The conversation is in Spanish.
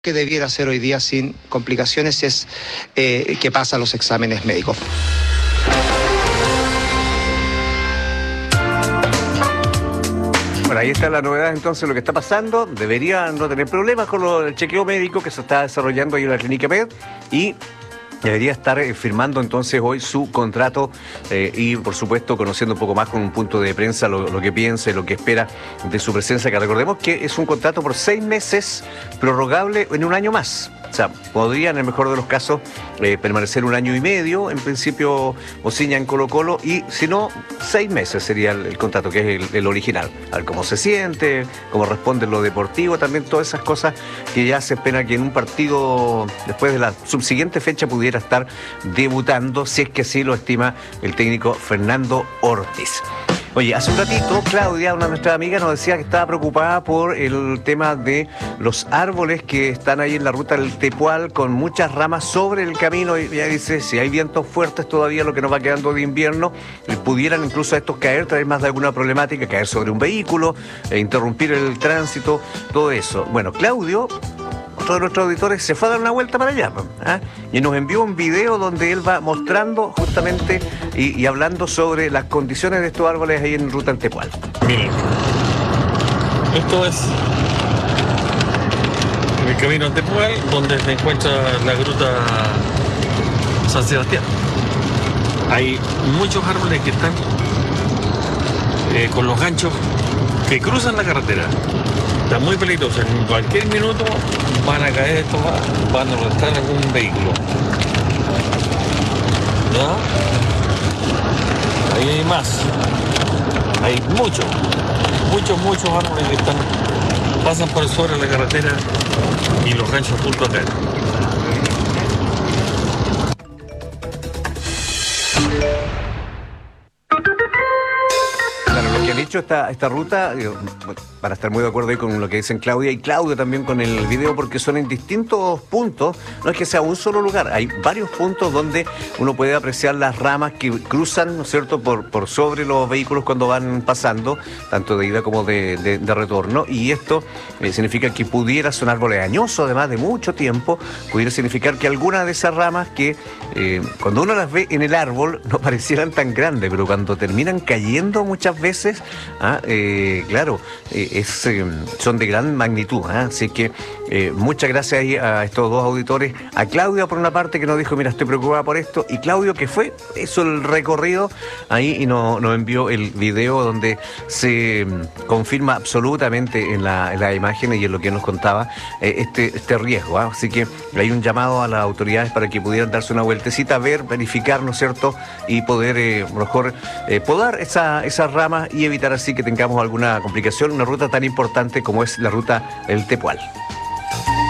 que debiera hacer hoy día sin complicaciones es que pasa los exámenes médicos. Bueno, ahí está la novedad entonces, lo que está pasando. Debería no tener problemas con el chequeo médico que se está desarrollando ahí en la Clínica Med y debería estar firmando entonces hoy su contrato y por supuesto conociendo un poco más con un punto de prensa lo que piense, lo que espera de su presencia, que recordemos que es un contrato por 6 meses prorrogable en un año más. O sea, podría en el mejor de los casos permanecer 1 año y medio, en principio Mociña en Colo-Colo, y si no, 6 meses sería el contrato, que es el original. A ver cómo se siente, cómo responde en lo deportivo, también todas esas cosas que ya se espera que en un partido, después de la subsiguiente fecha, pudiera estar debutando, si es que así lo estima el técnico Fernando Ortiz. Oye, hace un ratito Claudia, una de nuestras amigas, nos decía que estaba preocupada por el tema de los árboles que están ahí en la ruta del Tepual con muchas ramas sobre el camino. Y ella dice, si hay vientos fuertes todavía, lo que nos va quedando de invierno, pudieran incluso a estos caer, traer más de alguna problemática, caer sobre un vehículo, interrumpir el tránsito, todo eso. Bueno, Claudio, otro de nuestros auditores, se fue a dar una vuelta para allá, y nos envió un video donde él va mostrando justamente y hablando sobre las condiciones de estos árboles ahí en ruta del Tepual. Miren, esto es el camino al Tepual, donde se encuentra la gruta San Sebastián. Hay muchos árboles que están con los ganchos que cruzan la carretera. Está muy peligroso. En cualquier minuto van a caer estos, van a arrastrar algún vehículo. ¿Ya? Ahí hay más. Hay muchos árboles que pasan por sobre la carretera y los ganchos junto a caer. Dicho esta ruta, para estar muy de acuerdo ahí con lo que dicen Claudia y Claudio también con el video, porque son en distintos puntos, no es que sea un solo lugar, hay varios puntos donde uno puede apreciar las ramas que cruzan, ¿no es cierto?, por sobre los vehículos cuando van pasando, tanto de ida como de retorno, y esto significa que pudiera ser un árbol añoso, además de mucho tiempo, pudiera significar que algunas de esas ramas que cuando uno las ve en el árbol no parecieran tan grandes, pero cuando terminan cayendo muchas veces, claro, son de gran magnitud, así que muchas gracias ahí a estos dos auditores, a Claudia por una parte que nos dijo, mira, estoy preocupada por esto, y Claudio que hizo el recorrido ahí y nos envió el video donde se confirma absolutamente en las imágenes y en lo que nos contaba este riesgo, así que hay un llamado a las autoridades para que pudieran darse una vueltecita, ver, verificar, ¿no es cierto?, y poder mejor podar esas ramas y evitar así que tengamos alguna complicación, una ruta tan importante como es la ruta del Tepual.